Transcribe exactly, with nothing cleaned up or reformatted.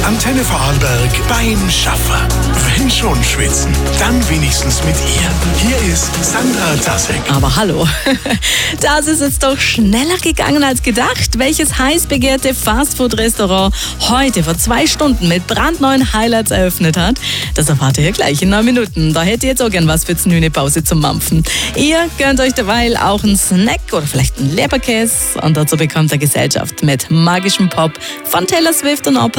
Antenne Vorarlberg beim Schaffen. Wenn schon schwitzen, dann wenigstens mit ihr. Hier ist Sandra Tasek. Aber hallo, das ist jetzt doch schneller gegangen als gedacht. Welches heiß begehrte Fastfood-Restaurant heute vor zwei Stunden mit brandneuen Highlights eröffnet hat, das erfahrt ihr gleich in neun Minuten. Da hätte ihr jetzt auch gern was für eine Pause zum Mampfen. Ihr gönnt euch derweil auch einen Snack oder vielleicht einen Leberkäse und dazu bekommt ihr Gesellschaft mit magischem Pop von Taylor Swift und Opera.